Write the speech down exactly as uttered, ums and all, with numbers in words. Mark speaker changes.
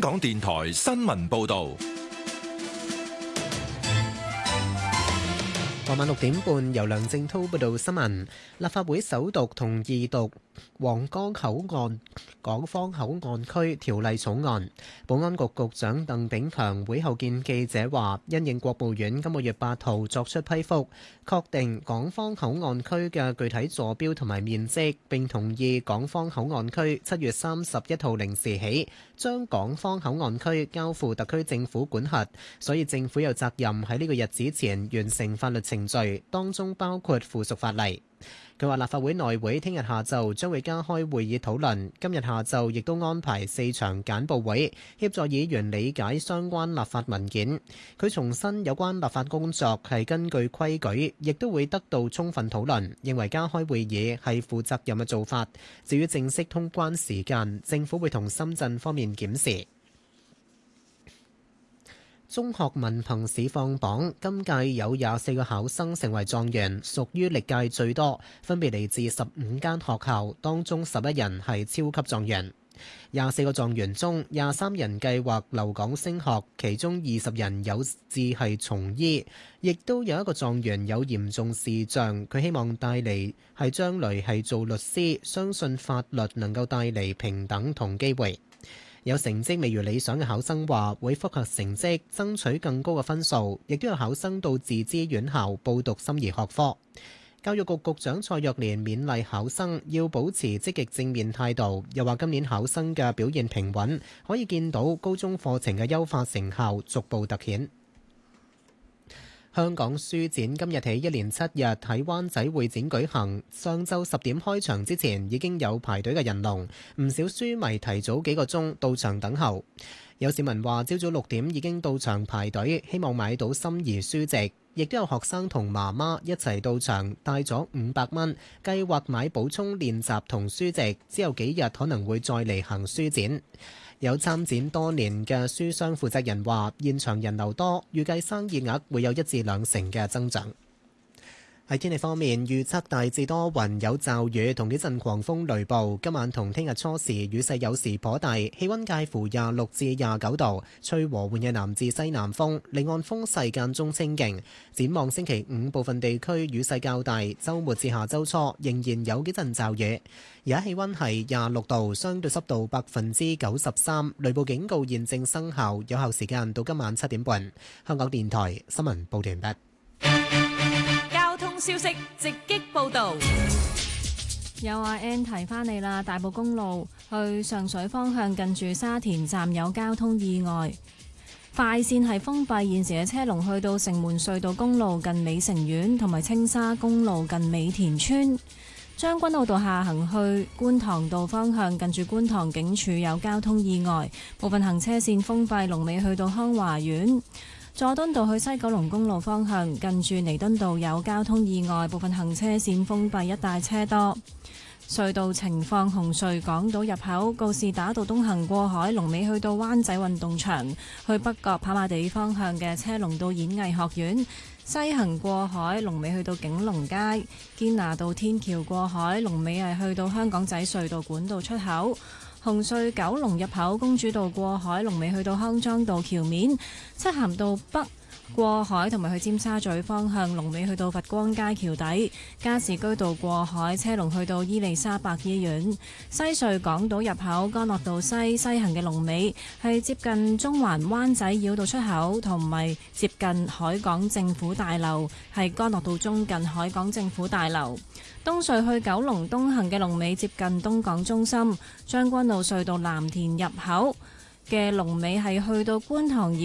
Speaker 1: 港電台新聞報道。
Speaker 2: 傍晚六點半，由梁正滔報道新聞。立法會首讀同二讀皇崗口岸港方口岸區條例草案。保安局局長鄧炳強會後見記者話，因應國務院今個月八號作出批覆，確定港方口岸區嘅具體坐標同埋面積，並同意港方口岸區七月三十一號零時起將港方口岸區交付特區政府管轄，所以政府有責任喺呢個日子前完成法律程序，當中包括附屬法例。佢話立法會內會聽日下晝將會加開會議討論，今日下晝亦都安排四場簡報會，協助議員理解相關立法文件。佢重申有關立法工作係根據規矩，亦都會得到充分討論，認為加開會議係負責任嘅做法。至於正式通關時間，政府會同深圳方面檢視。中學文憑試放榜，今屆有廿四個考生成為狀元，屬於歷屆最多，分別嚟自十五間學校，當中十一人係超級狀元。廿四個狀元中，廿三人計劃留港升學，其中二十人有志係從醫，亦都有一個狀元有嚴重視障，佢希望帶嚟係將來係做律師，相信法律能夠帶嚟平等同機會。有成績未如理想嘅考生話會複核成績，爭取更高嘅分數，亦都有考生到自資院校報讀心儀學科。教育局局長蔡若蓮勉勵考生要保持積極正面態度，又話今年考生嘅表現平穩，可以見到高中課程嘅優化成效逐步突顯。香港書展今日起一連七日喺灣仔會展舉行，上晝十點開場之前已經有排隊嘅人龍，唔少書迷提早幾個鐘到場等候。有市民話朝早六點已經到場排隊，希望買到心儀書籍，亦都有學生同媽媽一齊到場，帶咗五百蚊，計劃買補充練習同書籍，之後幾日可能會再嚟行書展。有參展多年嘅書商負責人話，現場人流多，預計生意額會有一至兩成嘅增長。喺天氣方面，預測大致多雲有驟雨同幾陣狂風雷暴，今晚同聽日初時雨勢有時頗大，氣溫介乎廿六至廿九度，吹和緩嘅南至西南風，離岸風勢間中清勁。展望星期五部分地區雨勢較大，週末至下週初仍然有幾陣驟雨。而家氣溫係廿六度，相對濕度百分之九十三，雷暴警告現正生效，有效時間到今晚七點半。香港電台新聞報道完畢。
Speaker 3: 交通消息直擊報道，
Speaker 4: 有阿 Ann 提翻你啦，大埔公路去上水方向近住沙田站有交通意外，快線係封閉，現時嘅車龍去到城門隧道公路近美城苑同埋青沙公路近美田村。將軍澳道下行去觀塘道方向近住觀塘警署有交通意外，部分行車線封閉，龍尾去到康華苑。佐敦道去西九龍公路方向近住彌敦道有交通意外，部分行車線封閉，一帶車多。隧道情況，紅隧港島入口告士打道東行過海，龍尾去到灣仔運動場；去北角跑馬地方向嘅車龍到演藝學院。西行過海，龍尾去到景隆街；堅拿道天橋過海，龍尾係去到香港仔隧道管道出口。紅隧九龍入口公主道過海，龍尾去到康莊道橋面；漆咸道北過海同埋去尖沙咀方向，龍尾去到佛光街橋底；加士居道過海車龍去到伊利沙伯醫院。西隧港島入口干諾道西西行嘅龍尾係接近中環灣仔繞道出口，同埋接近海港政府大樓，係干諾道中近海港政府大樓。東隧去九龍東行嘅龍尾接近東港中心。將軍澳隧道藍田入口嘅龍尾係去到觀塘繞